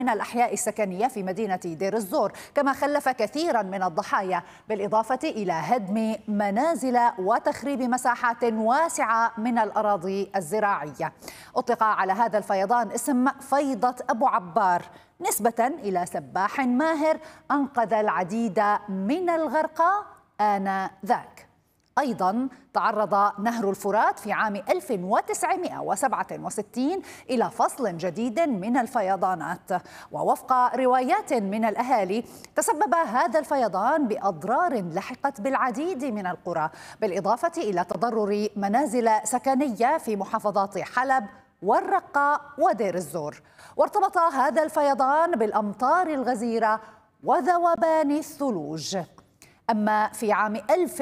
من الأحياء السكنية في مدينة دير الزور، كما خلف كثيرا من الضحايا، بالإضافة إلى هدم منازل وتخريب مساحات واسعة من الأراضي الزراعية. أطلق على هذا الفيضان اسم فيضة أبو عبار نسبة إلى سباح ماهر أنقذ العديد من الغرقى آنذاك. أيضا تعرض نهر الفرات في عام 1967 إلى فصل جديد من الفيضانات، ووفق روايات من الأهالي تسبب هذا الفيضان بأضرار لحقت بالعديد من القرى، بالإضافة إلى تضرر منازل سكنية في محافظات حلب والرقة ودير الزور. وارتبط هذا الفيضان بالأمطار الغزيرة وذوبان الثلوج. أما في عام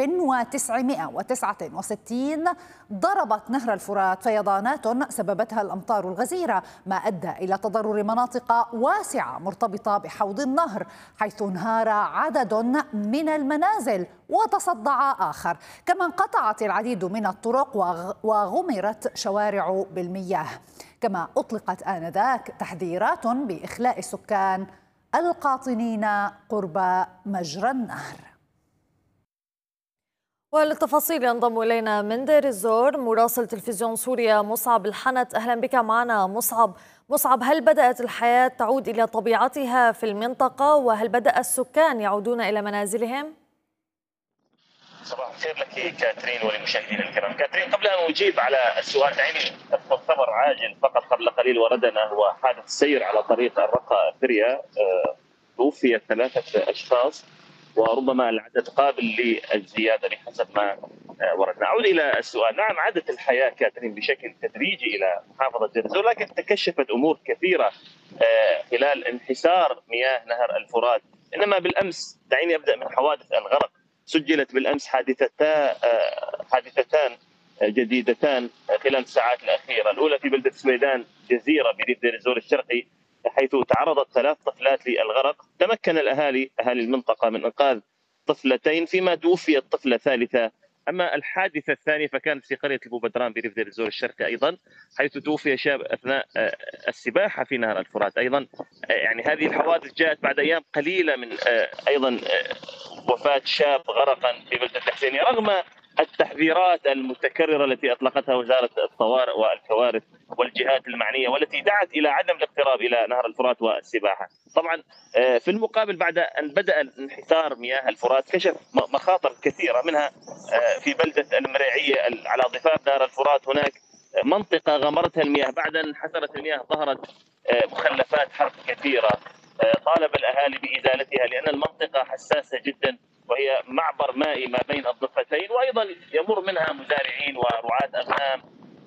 1969 ضربت نهر الفرات فيضانات سببتها الأمطار الغزيرة، ما أدى إلى تضرر مناطق واسعة مرتبطة بحوض النهر، حيث انهار عدد من المنازل وتصدع آخر، كما انقطعت العديد من الطرق وغمرت شوارع بالمياه. كما أطلقت آنذاك تحذيرات بإخلاء السكان القاطنين قرب مجرى النهر. وللتفاصيل ينضم إلينا من دير الزور مراسل تلفزيون سوريا مصعب الحنت. أهلا بك معنا مصعب، هل بدأت الحياة تعود إلى طبيعتها في المنطقة، وهل بدأ السكان يعودون إلى منازلهم؟ صباح الخير لك كاترين ولمشاهدينا الكرام. كاترين، قبل ان اجيب على السؤال دعيني اذكر خبر عاجل فقط قبل قليل وردنا، هو حادث سير على طريق الرقة افريا. توفي 3 اشخاص وربما العدد قابل للزياده بحسب ما وردنا. اعود الى السؤال. نعم، عادت الحياه كاترين بشكل تدريجي الى محافظه دير الزور، لكن تكشفت امور كثيره خلال انحسار مياه نهر الفرات. انما بالامس، دعيني ابدا من حوادث الغرق. سجلت بالامس حادثتان جديدتان خلال الساعات الاخيره. الاولى في بلده سويدان جزيره بريف دير الزور الشرقي، حيث تعرضت 3 طفلات للغرق. تمكن اهالي المنطقه من انقاذ طفلتين، فيما توفيت طفله ثالثه. اما الحادثه الثانيه فكانت في قريه البوبدران بريف دير الزور الشرقي ايضا، حيث توفي شاب اثناء السباحه في نهر الفرات. ايضا يعني هذه الحوادث جاءت بعد ايام قليله من ايضا وفاة شاب غرقا في بلدة الحسينية، رغم التحذيرات المتكررة التي أطلقتها وزارة الطوارئ والكوارث والجهات المعنية، والتي دعت إلى عدم الاقتراب إلى نهر الفرات والسباحة. طبعا في المقابل، بعد أن بدأ انحسار مياه الفرات كشف مخاطر كثيرة، منها في بلدة المريعية على ضفاف نهر الفرات هناك منطقة غمرتها المياه. بعد أن انحسرت المياه ظهرت مخلفات حرق كثيرة. طالب الأهالي بإزالتها لأن المنطقة حساسة جدا، وهي معبر مائي ما بين الضفتين، وأيضا يمر منها مزارعين ورعاة أغنام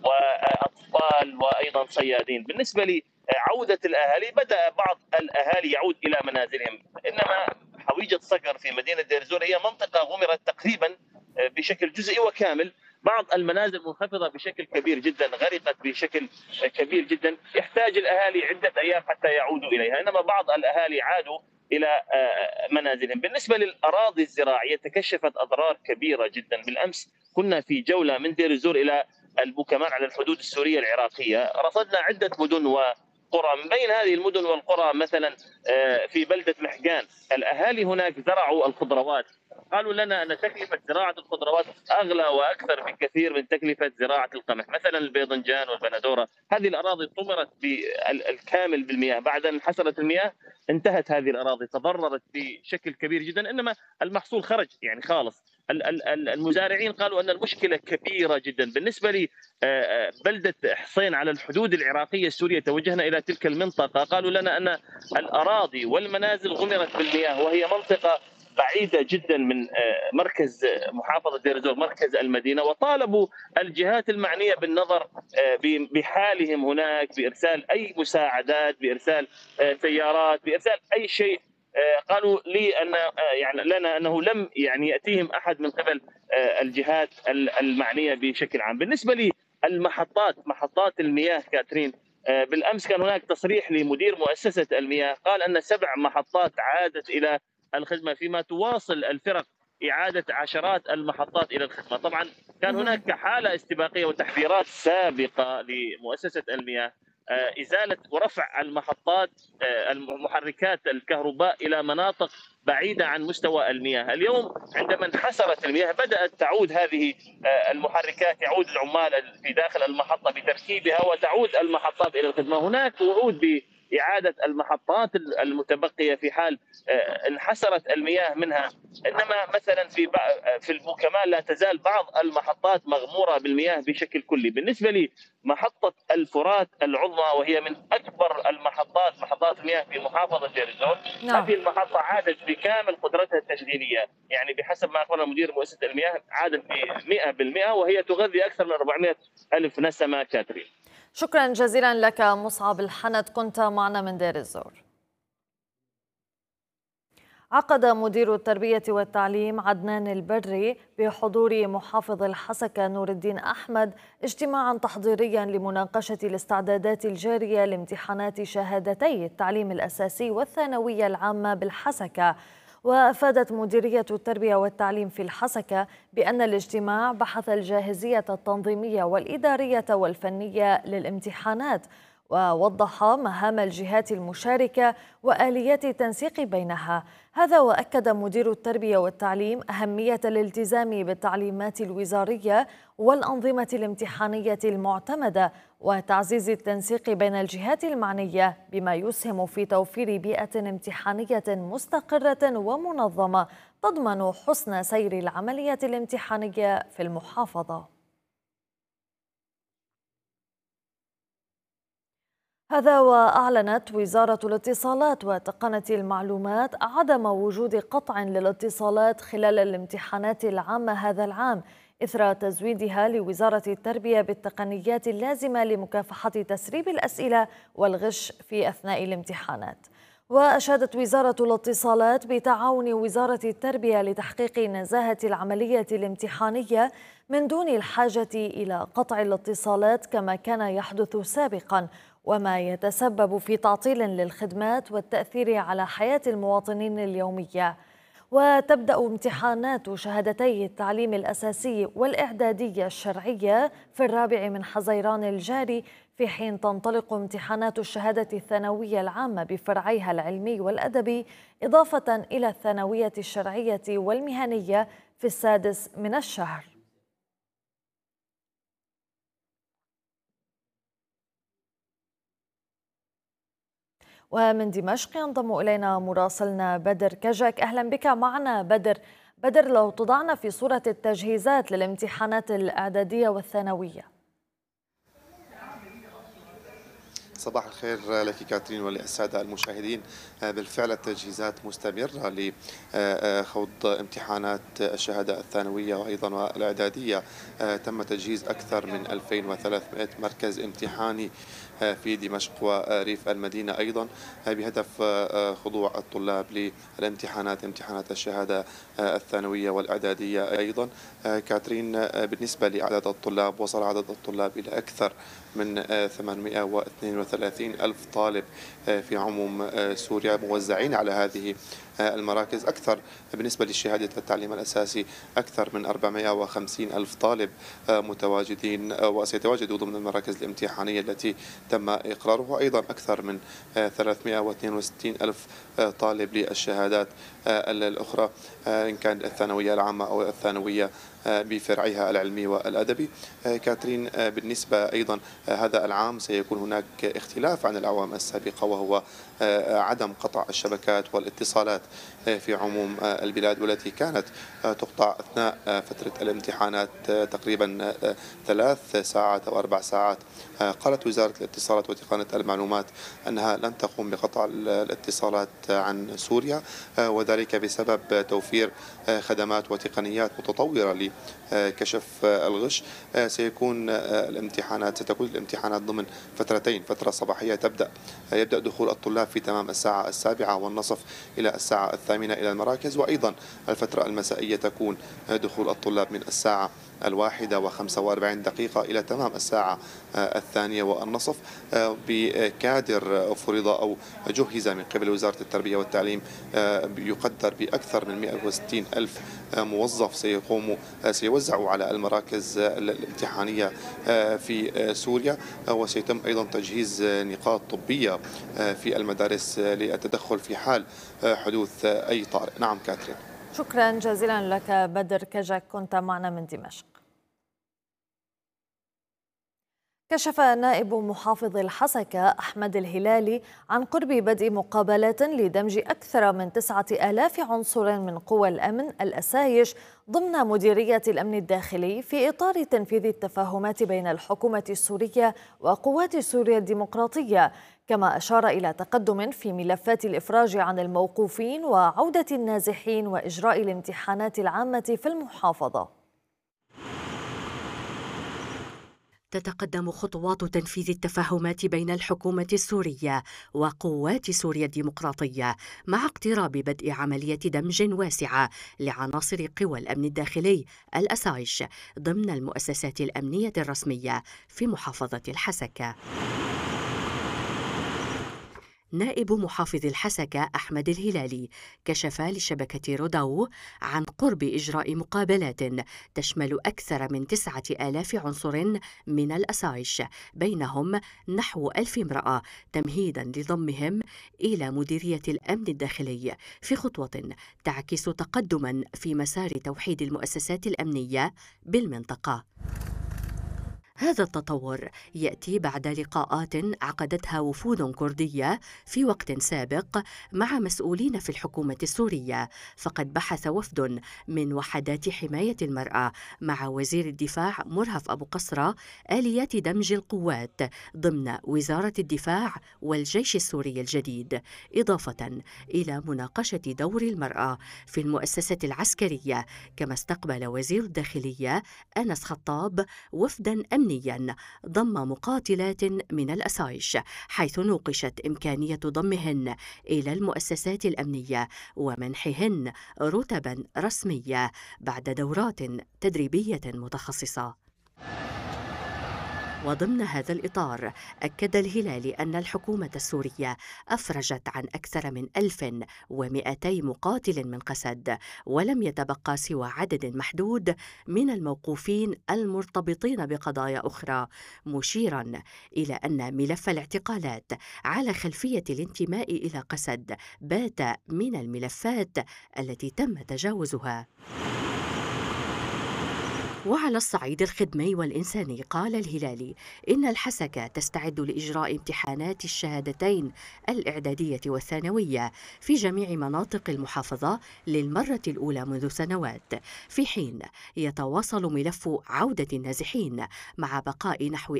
وأطفال وأيضا صيادين. بالنسبة لعودة الأهالي، بدأ بعض الأهالي يعود إلى منازلهم، إنما حويجة صقر في مدينة دير الزور هي منطقة غمرت تقريبا بشكل جزئي وكامل. بعض المنازل منخفضة بشكل كبير جدا، غرقت بشكل كبير جدا، يحتاج الأهالي عدة أيام حتى يعودوا إليها، إنما بعض الأهالي عادوا إلى منازلهم. بالنسبة للأراضي الزراعية تكشفت أضرار كبيرة جدا. بالأمس كنا في جولة من دير الزور إلى البوكمان على الحدود السورية العراقية، رصدنا عدة مدن وقرى. من بين هذه المدن والقرى مثلا في بلدة محجان، الأهالي هناك زرعوا الخضروات. قالوا لنا أن تكلفة زراعة الخضروات أغلى وأكثر بكثير من تكلفة زراعة القمح، مثلا البيضنجان والبندورة. هذه الأراضي طمرت بالكامل بالمياه. بعد أن انحسرت المياه انتهت هذه الأراضي، تضررت بشكل كبير جدا، إنما المحصول خرج يعني خالص. المزارعين قالوا أن المشكلة كبيرة جدا. بالنسبة لي بلدة حصين على الحدود العراقية السورية، توجهنا إلى تلك المنطقة، قالوا لنا أن الأراضي والمنازل غمرت بالمياه، وهي منطقة بعيدة جدا من مركز محافظة دير الزور، مركز المدينة، وطالبوا الجهات المعنية بالنظر بحالهم هناك، بإرسال أي مساعدات، بإرسال سيارات، بإرسال أي شيء. قالوا لي أن يعني لنا أنه لم يعني يأتيهم أحد من قبل الجهات المعنية بشكل عام. بالنسبة لي محطات المياه كاترين، بالأمس كان هناك تصريح لمدير مؤسسة المياه، قال أن 7 محطات عادت إلى الخدمة، فيما تواصل الفرق إعادة عشرات المحطات إلى الخدمة. طبعا كان هناك حالة استباقية وتحذيرات سابقة لمؤسسة المياه إزالة ورفع المحطات محركات الكهرباء إلى مناطق بعيدة عن مستوى المياه. اليوم عندما انحسرت المياه بدأت تعود هذه المحركات، يعود العمال في داخل المحطة بتركيبها وتعود المحطات إلى الخدمة. هناك وعود بإعادة المحطات المتبقية في حال انحسرت المياه منها، إنما مثلا في البوكمال لا تزال بعض المحطات مغمورة بالمياه بشكل كلي. بالنسبة لي محطة الفرات العظمى وهي من أكبر محطات المياه في محافظة دير الزور، هذه المحطة عادت بكامل قدرتها التشغيلية، يعني بحسب ما أخبرنا مدير مؤسسة المياه عادت ب 100%، وهي تغذي أكثر من 400 ألف نسمة. كاترين، شكرا جزيلا لك مصعب الحنت، كنت معنا من دير الزور. عقد مدير التربية والتعليم عدنان البري بحضور محافظ الحسكة نور الدين أحمد اجتماعا تحضيريا لمناقشة الاستعدادات الجارية لامتحانات شهادتي التعليم الأساسي والثانوية العامة بالحسكة. وأفادت مديرية التربية والتعليم في الحسكة بأن الاجتماع بحث الجاهزية التنظيمية والإدارية والفنية للامتحانات، ووضح مهام الجهات المشاركة وآليات التنسيق بينها. هذا وأكد مدير التربية والتعليم أهمية الالتزام بالتعليمات الوزارية والأنظمة الامتحانية المعتمدة وتعزيز التنسيق بين الجهات المعنية بما يسهم في توفير بيئة امتحانية مستقرة ومنظمة تضمن حسن سير العملية الامتحانية في المحافظة. هذا وأعلنت وزارة الاتصالات وتقنية المعلومات عدم وجود قطع للاتصالات خلال الامتحانات العامة هذا العام، إثر تزويدها لوزارة التربية بالتقنيات اللازمة لمكافحة تسريب الأسئلة والغش في أثناء الامتحانات. وأشادت وزارة الاتصالات بتعاون وزارة التربية لتحقيق نزاهة العملية الامتحانية من دون الحاجة إلى قطع الاتصالات كما كان يحدث سابقاً، وما يتسبب في تعطيل للخدمات والتأثير على حياة المواطنين اليومية. وتبدأ امتحانات شهادتي التعليم الأساسي والإعدادية الشرعية في 4 حزيران الجاري، في حين تنطلق امتحانات الشهادة الثانوية العامة بفرعيها العلمي والأدبي، إضافة إلى الثانوية الشرعية والمهنية في 6 من الشهر. ومن دمشق ينضم إلينا مراسلنا بدر كجك. أهلا بك معنا بدر، لو تضعنا في صورة التجهيزات للامتحانات الإعدادية والثانوية. صباح الخير لك كاترين وللسادة المشاهدين. بالفعل التجهيزات مستمرة لخوض امتحانات الشهادة الثانوية وأيضا والإعدادية. تم تجهيز أكثر من 2300 مركز امتحاني في دمشق وريف المدينة أيضا بهدف خضوع الطلاب للامتحانات، امتحانات الشهادة الثانوية والإعدادية أيضا. كاترين، بالنسبة لأعداد الطلاب، وصل عدد الطلاب إلى أكثر من 832 ألف طالب في عموم سوريا موزعين على هذه المراكز. أكثر بالنسبة لشهادة التعليم الأساسي أكثر من 450 ألف طالب متواجدين وسيتواجدوا ضمن المراكز الامتحانية التي تم إقرارها، أيضا أكثر من 362 ألف طالب للشهادات الأخرى إن كان الثانوية العامة أو الثانوية بفرعها العلمي والأدبي. كاترين، بالنسبة أيضا هذا العام سيكون هناك اختلاف عن الأعوام السابقة، وهو عدم قطع الشبكات والاتصالات في عموم البلاد، والتي كانت تقطع أثناء فترة الامتحانات تقريبا 3 ساعات أو 4 ساعات. قالت وزارة الاتصالات وتقنية المعلومات أنها لن تقوم بقطع الاتصالات عن سوريا، وذلك بسبب توفير خدمات وتقنيات متطورة لكشف الغش. ستكون الامتحانات ضمن فترتين، فترة صباحية يبدأ دخول الطلاب في تمام الساعة 7:15 إلى الساعة 8 إلى المراكز، وأيضا الفترة المسائية تكون دخول الطلاب من الساعة 1:45 إلى تمام الساعة 2:30 بكادر فرض أو جهز من قبل وزارة التربية والتعليم يقدر بأكثر من 160 ألف موظف سيوزعوا على المراكز الامتحانية في سوريا، وسيتم أيضا تجهيز نقاط طبية في المدارس للتدخل في حال حدوث أي طارئ. نعم كاترين. شكرا جزيلا لك بدر كجك، كنت معنا من دمشق. كشف نائب محافظ الحسكة أحمد الهلالي عن قرب بدء مقابلات لدمج أكثر من 9000 عنصر من قوى الأمن الأسايش ضمن مديرية الأمن الداخلي في إطار تنفيذ التفاهمات بين الحكومة السورية وقوات سوريا الديمقراطية، كما أشار إلى تقدم في ملفات الإفراج عن الموقوفين وعودة النازحين وإجراء الامتحانات العامة في المحافظة. تتقدم خطوات تنفيذ التفاهمات بين الحكومة السورية وقوات سوريا الديمقراطية مع اقتراب بدء عملية دمج واسعة لعناصر قوى الأمن الداخلي الأسايش ضمن المؤسسات الأمنية الرسمية في محافظة الحسكة. نائب محافظ الحسكة أحمد الهلالي كشف لشبكة روداو عن قرب إجراء مقابلات تشمل أكثر من 9000 عنصر من الأسايش، بينهم نحو 1000 امرأة، تمهيدا لضمهم إلى مديرية الأمن الداخلي في خطوة تعكس تقدما في مسار توحيد المؤسسات الأمنية بالمنطقة. هذا التطور يأتي بعد لقاءات عقدتها وفود كردية في وقت سابق مع مسؤولين في الحكومة السورية، فقد بحث وفد من وحدات حماية المرأة مع وزير الدفاع مرهف أبو قصرة آليات دمج القوات ضمن وزارة الدفاع والجيش السوري الجديد، إضافة إلى مناقشة دور المرأة في المؤسسة العسكرية. كما استقبل وزير الداخلية أنس خطاب وفدا أمنيا ضم مقاتلات من الأسايش، حيث نوقشت إمكانية ضمهن إلى المؤسسات الأمنية ومنحهن رتبا رسمية بعد دورات تدريبية متخصصة. وضمن هذا الإطار أكد الهلالي أن الحكومة السورية أفرجت عن أكثر من 1200 مقاتل من قسد، ولم يتبقى سوى عدد محدود من الموقوفين المرتبطين بقضايا أخرى، مشيرا إلى أن ملف الاعتقالات على خلفية الانتماء إلى قسد بات من الملفات التي تم تجاوزها. وعلى الصعيد الخدمي والإنساني قال الهلالي إن الحسكة تستعد لإجراء امتحانات الشهادتين الإعدادية والثانوية في جميع مناطق المحافظة للمرة الأولى منذ سنوات، في حين يتواصل ملف عودة النازحين مع بقاء نحو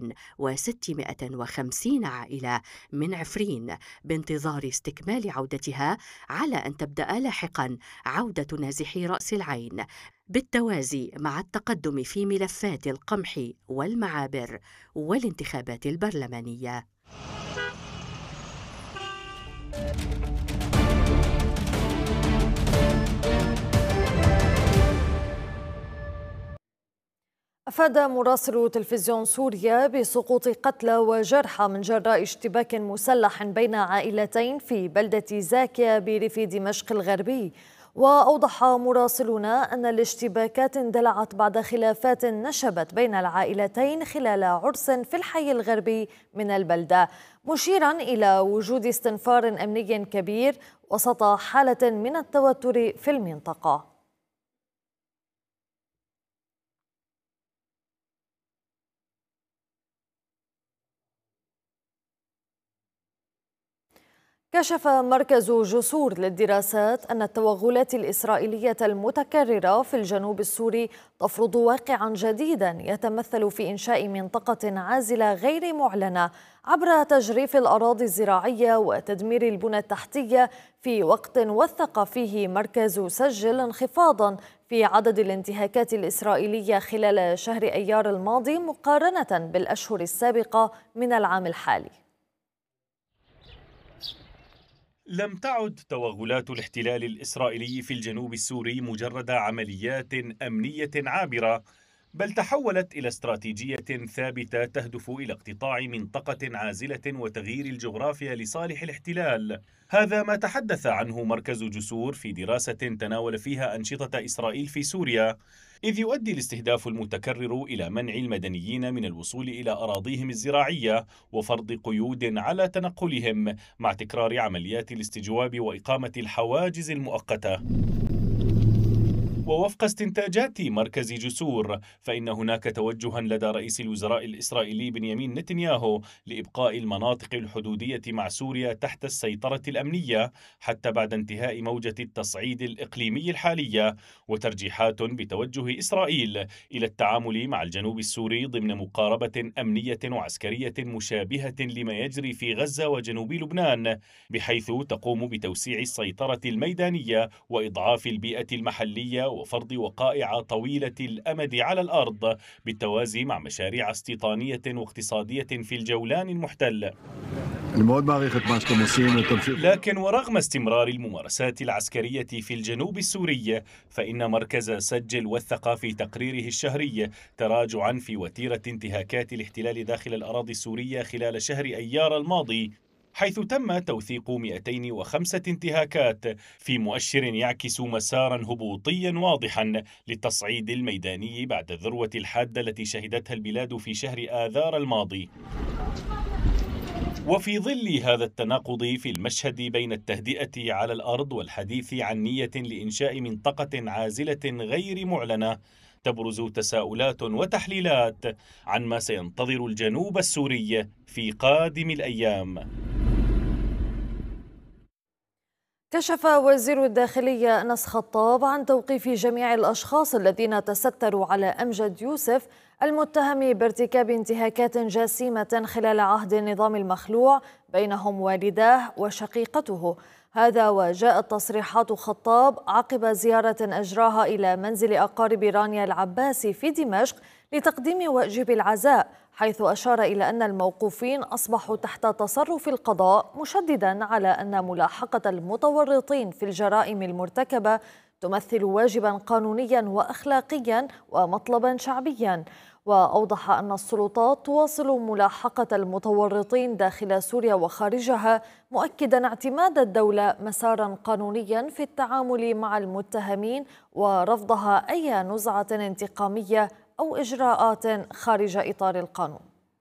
1650 عائلة من عفرين بانتظار استكمال عودتها، على أن تبدأ لاحقا عودة نازحي رأس العين، بالتوازي مع التقدم في ملفات القمح والمعابر والانتخابات البرلمانية. أفاد مراسل تلفزيون سوريا بسقوط قتلى وجرحى من جراء اشتباك مسلح بين عائلتين في بلدة زاكيا بريف دمشق الغربي. وأوضح مراسلنا أن الاشتباكات اندلعت بعد خلافات نشبت بين العائلتين خلال عرس في الحي الغربي من البلدة، مشيرا إلى وجود استنفار أمني كبير وسط حالة من التوتر في المنطقة. كشف مركز جسور للدراسات أن التوغلات الإسرائيلية المتكررة في الجنوب السوري تفرض واقعا جديدا يتمثل في إنشاء منطقة عازلة غير معلنة عبر تجريف الأراضي الزراعية وتدمير البنى التحتية، في وقت وثق فيه مركز سجل انخفاضا في عدد الانتهاكات الإسرائيلية خلال شهر أيار الماضي مقارنة بالأشهر السابقة من العام الحالي. لم تعد توغلات الاحتلال الإسرائيلي في الجنوب السوري مجرد عمليات أمنية عابرة، بل تحولت إلى استراتيجية ثابتة تهدف إلى اقتطاع منطقة عازلة وتغيير الجغرافيا لصالح الاحتلال. هذا ما تحدث عنه مركز جسور في دراسة تناول فيها أنشطة إسرائيل في سوريا، إذ يؤدي الاستهداف المتكرر إلى منع المدنيين من الوصول إلى أراضيهم الزراعية وفرض قيود على تنقلهم، مع تكرار عمليات الاستجواب وإقامة الحواجز المؤقتة. ووفق استنتاجات مركز جسور، فإن هناك توجها لدى رئيس الوزراء الإسرائيلي بنيامين نتنياهو لإبقاء المناطق الحدودية مع سوريا تحت السيطرة الأمنية حتى بعد انتهاء موجة التصعيد الإقليمي الحالية، وترجيحات بتوجه إسرائيل إلى التعامل مع الجنوب السوري ضمن مقاربة أمنية وعسكرية مشابهة لما يجري في غزة وجنوب لبنان، بحيث تقوم بتوسيع السيطرة الميدانية وإضعاف البيئة المحلية وفرض وقائع طويلة الأمد على الأرض، بالتوازي مع مشاريع استيطانية واقتصادية في الجولان المحتل. لكن ورغم استمرار الممارسات العسكرية في الجنوب السوري، فإن مركز سجل وثق في تقريره الشهري تراجعا في وتيرة انتهاكات الاحتلال داخل الأراضي السورية خلال شهر أيار الماضي، حيث تم توثيق 205 انتهاكات، في مؤشر يعكس مسارا هبوطيا واضحا للتصعيد الميداني بعد الذروة الحادة التي شهدتها البلاد في شهر آذار الماضي. وفي ظل هذا التناقض في المشهد بين التهدئة على الأرض والحديث عن نية لإنشاء منطقة عازلة غير معلنة، تبرز تساؤلات وتحليلات عن ما سينتظر الجنوب السوري في قادم الأيام. كشف وزير الداخلية أنس خطاب عن توقيف جميع الأشخاص الذين تستروا على أمجد يوسف المتهم بارتكاب انتهاكات جسيمة خلال عهد النظام المخلوع، بينهم والداه وشقيقته. هذا وجاءت تصريحات خطاب عقب زيارة أجراها إلى منزل أقارب رانيا العباسي في دمشق لتقديم واجب العزاء، حيث أشار إلى أن الموقوفين أصبحوا تحت تصرف القضاء، مشددا على أن ملاحقة المتورطين في الجرائم المرتكبة تمثل واجبا قانونيا وأخلاقيا ومطلبا شعبيا. وأوضح أن السلطات تواصل ملاحقة المتورطين داخل سوريا وخارجها، مؤكدا اعتماد الدولة مسارا قانونيا في التعامل مع المتهمين ورفضها أي نزعة انتقامية أو إجراءات خارج إطار القانون.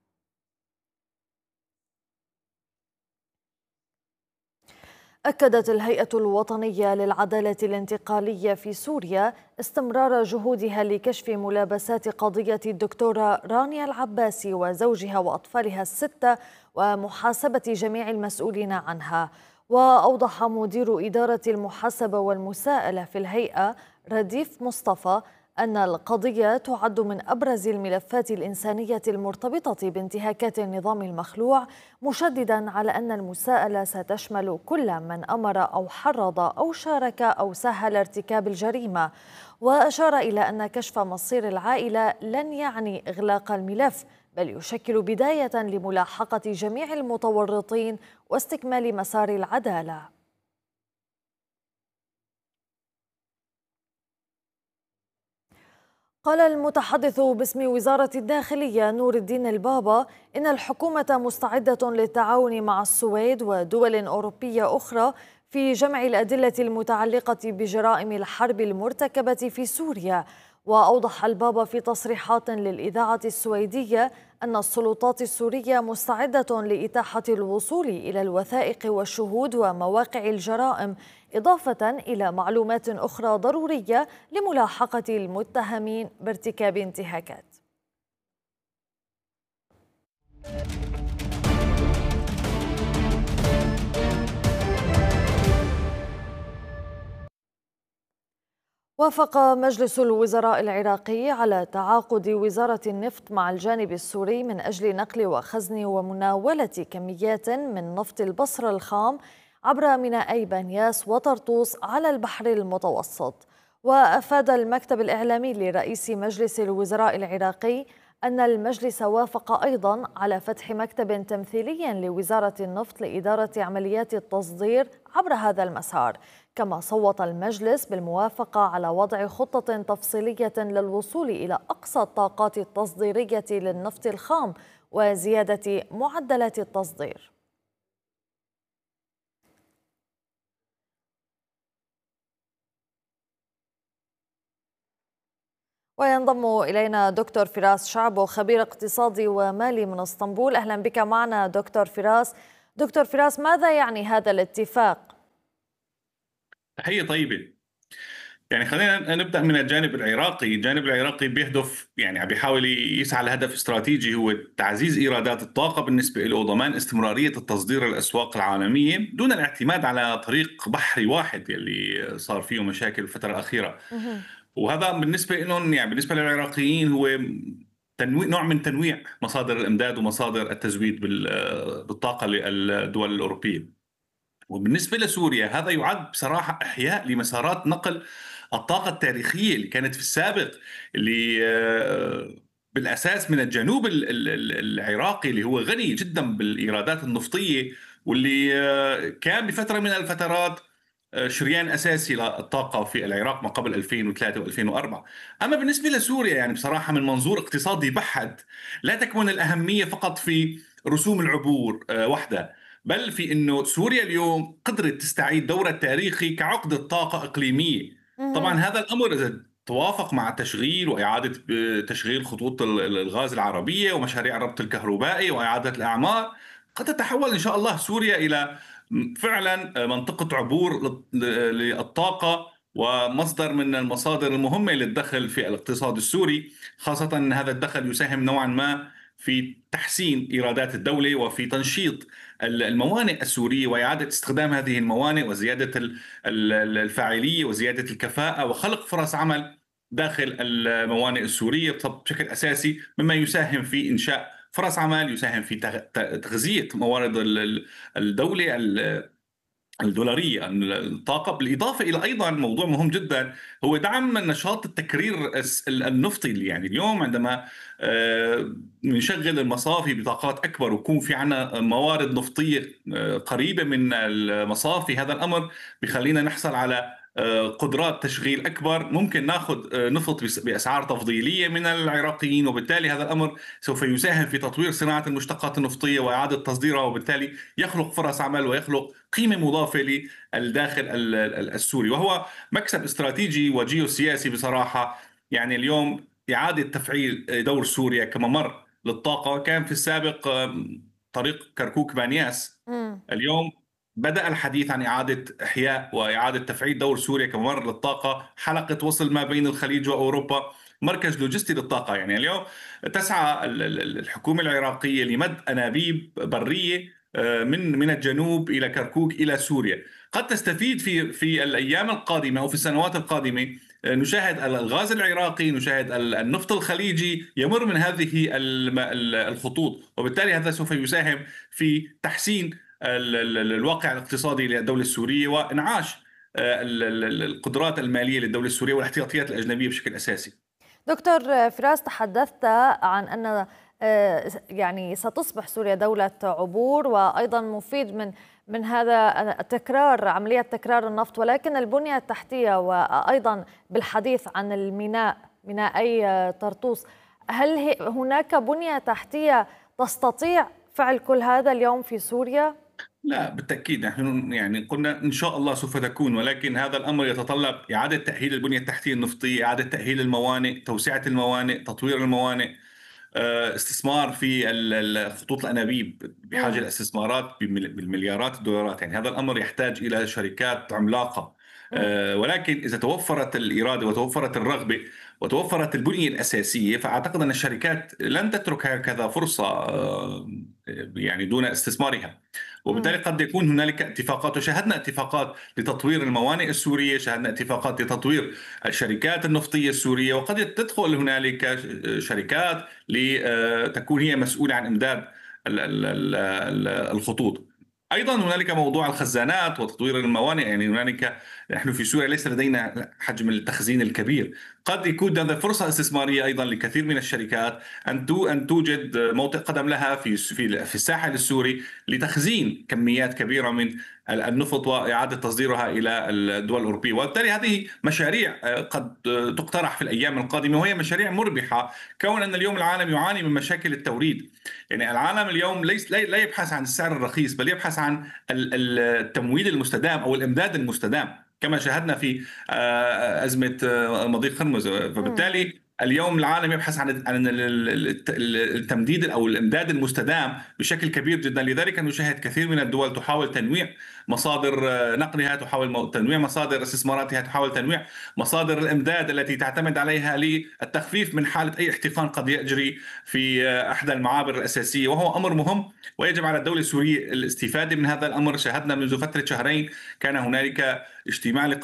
أكدت الهيئة الوطنية للعدالة الانتقالية في سوريا استمرار جهودها لكشف ملابسات قضية الدكتورة رانيا العباسي وزوجها وأطفالها الستة ومحاسبة جميع المسؤولين عنها. وأوضح مدير إدارة المحاسبة والمساءلة في الهيئة رديف مصطفى أن القضية تعد من أبرز الملفات الإنسانية المرتبطة بانتهاكات النظام المخلوع، مشددا على أن المساءلة ستشمل كل من أمر أو حرض أو شارك أو سهل ارتكاب الجريمة. وأشار إلى أن كشف مصير العائلة لن يعني إغلاق الملف، بل يشكل بداية لملاحقة جميع المتورطين واستكمال مسار العدالة. قال المتحدث باسم وزارة الداخلية نور الدين البابا إن الحكومة مستعدة للتعاون مع السويد ودول أوروبية أخرى في جمع الأدلة المتعلقة بجرائم الحرب المرتكبة في سوريا. وأوضح البابا في تصريحات للإذاعة السويدية أن السلطات السورية مستعدة لإتاحة الوصول إلى الوثائق والشهود ومواقع الجرائم، إضافة إلى معلومات أخرى ضرورية لملاحقة المتهمين بارتكاب انتهاكات. وافق مجلس الوزراء العراقي على تعاقد وزارة النفط مع الجانب السوري من أجل نقل وخزن ومناولة كميات من نفط البصرة الخام عبر ميناءي بنياس وطرطوس على البحر المتوسط. وأفاد المكتب الإعلامي لرئيس مجلس الوزراء العراقي أن المجلس وافق أيضا على فتح مكتب تمثيلي لوزارة النفط لإدارة عمليات التصدير عبر هذا المسار. كما صوت المجلس بالموافقة على وضع خطة تفصيلية للوصول إلى أقصى الطاقات التصديرية للنفط الخام وزيادة معدلات التصدير. وينضم إلينا دكتور فراس شعبو، خبير اقتصادي ومالي من اسطنبول. أهلا بك معنا دكتور فراس. دكتور فراس، ماذا يعني هذا الاتفاق؟ تحية طيبة. يعني خلينا نبدأ من الجانب العراقي. الجانب العراقي بيهدف، يعني بيحاول يسعى لهدف استراتيجي هو تعزيز إيرادات الطاقة بالنسبة له وضمان استمرارية التصدير للأسواق العالمية دون الاعتماد على طريق بحري واحد اللي صار فيه مشاكل الفترة الأخيرة. وهذا بالنسبة لهم، يعني بالنسبة للعراقيين، هو نوع من تنويع مصادر الإمداد ومصادر التزويد بالطاقة للدول الأوروبية. وبالنسبة لسوريا هذا يعد بصراحة إحياء لمسارات نقل الطاقة التاريخية اللي كانت في السابق، اللي بالأساس من الجنوب العراقي اللي هو غني جدا بالإيرادات النفطية، واللي كان بفترة من الفترات شريان أساسي للطاقة في العراق ما قبل 2003 و2004. أما بالنسبة لسوريا يعني بصراحة من منظور اقتصادي بحت لا تكمن الأهمية فقط في رسوم العبور وحدها، بل في أنه سوريا اليوم قدرت تستعيد دورها التاريخي كعقدة طاقة إقليمية. طبعا هذا الأمر إذا توافق مع تشغيل وإعادة تشغيل خطوط الغاز العربية ومشاريع الربط الكهربائي وإعادة الأعمار، قد تتحول إن شاء الله سوريا إلى فعلا منطقة عبور للطاقة ومصدر من المصادر المهمة للدخل في الاقتصاد السوري، خاصة أن هذا الدخل يساهم نوعا ما في تحسين إيرادات الدولة وفي تنشيط الموانئ السورية وإعادة استخدام هذه الموانئ وزيادة الفاعلية وزيادة الكفاءة وخلق فرص عمل داخل الموانئ السورية بشكل أساسي، مما يساهم في إنشاء فرص عمل، يساهم في تغذية موارد الدولة الدولارية الطاقة. بالإضافة إلى أيضا موضوع مهم جدا هو دعم نشاط التكرير النفطي. اللي يعني اليوم عندما نشغل المصافي بطاقات أكبر ويكون في عنا موارد نفطية قريبة من المصافي، هذا الأمر بخلينا نحصل على قدرات تشغيل أكبر، ممكن ناخذ نفط بأسعار تفضيلية من العراقيين، وبالتالي هذا الأمر سوف يساهم في تطوير صناعة المشتقات النفطية وإعادة تصديرها، وبالتالي يخلق فرص عمل ويخلق قيمة مضافة للداخل السوري، وهو مكسب استراتيجي وجيوسياسي بصراحة. يعني اليوم إعادة تفعيل دور سوريا كممر للطاقة كان في السابق طريق كركوك بانياس، اليوم بدأ الحديث عن إعادة إحياء وإعادة تفعيل دور سوريا كممر للطاقة، حلقة وصل ما بين الخليج وأوروبا، مركز لوجستي للطاقة. يعني اليوم تسعى الحكومة العراقية لمد أنابيب برية من الجنوب إلى كركوك إلى سوريا. قد تستفيد في الأيام القادمة أو في السنوات القادمة نشاهد الغاز العراقي، نشاهد النفط الخليجي يمر من هذه الخطوط، وبالتالي هذا سوف يساهم في تحسين الواقع الاقتصادي للدولة السورية وإنعاش القدرات المالية للدولة السورية والاحتياطيات الأجنبية بشكل أساسي. دكتور فراس، تحدثت عن أن يعني ستصبح سوريا دولة عبور وأيضا مفيد من هذا التكرار، عملية تكرار النفط، ولكن البنية التحتية وأيضا بالحديث عن مينائي طرطوس، هل هناك بنية تحتية تستطيع فعل كل هذا اليوم في سوريا؟ لا بالتأكيد، نحن يعني قلنا إن شاء الله سوف تكون، ولكن هذا الأمر يتطلب إعادة تأهيل البنية التحتية النفطية، إعادة تأهيل الموانئ، توسعة الموانئ، تطوير الموانئ، استثمار في خطوط الأنابيب، بحاجة لاستثمارات بالمليارات الدولارات. يعني هذا الأمر يحتاج إلى شركات عملاقة، ولكن إذا توفرت الإرادة وتوفرت الرغبة وتوفرت البنية الأساسية، فأعتقد أن الشركات لن تترك هكذا فرصة يعني دون استثمارها، وبالتالي قد يكون هنالك اتفاقات، وشاهدنا اتفاقات لتطوير الموانئ السورية، شاهدنا اتفاقات لتطوير الشركات النفطية السورية، وقد تدخل هنالك شركات لتكون هي مسؤولة عن إمداد الخطوط. أيضا هنالك موضوع الخزانات وتطوير الموانئ. يعني نحن في سوريا ليس لدينا حجم التخزين الكبير. قد يكون هذا فرصة استثمارية أيضا لكثير من الشركات أن توجد موطئ قدم لها في الساحل السوري لتخزين كميات كبيرة من النفط وإعادة تصديرها إلى الدول الأوروبية. وبالتالي هذه مشاريع قد تقترح في الأيام القادمة، وهي مشاريع مربحة، كون أن اليوم العالم يعاني من مشاكل التوريد. يعني العالم اليوم لا يبحث عن السعر الرخيص، بل يبحث عن التمويل المستدام أو الإمداد المستدام، كما شاهدنا في أزمة مضيق هرمز. فبالتالي اليوم العالم يبحث عن التمديد أو الإمداد المستدام بشكل كبير جدا. لذلك نشاهد كثير من الدول تحاول تنويع مصادر نقلها، تحاول تنويع مصادر استثماراتها، تحاول تنويع مصادر الإمداد التي تعتمد عليها للتخفيف من حالة أي احتقان قد يجري في أحدى المعابر الأساسية، وهو أمر مهم ويجب على الدولة السورية الاستفادة من هذا الأمر. شاهدنا منذ فترة شهرين كان هنالك اجتماع